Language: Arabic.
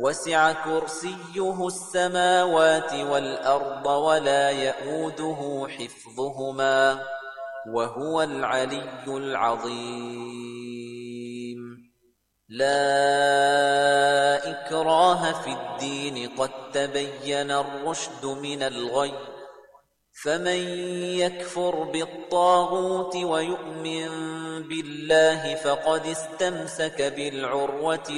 وسع كرسيه السماوات والأرض ولا يئوده حفظهما وهو العلي العظيم لا إكراه في الدين قد تبين الرشد من الغي فمن يكفر بالطاغوت ويؤمن بالله فقد استمسك بالعروة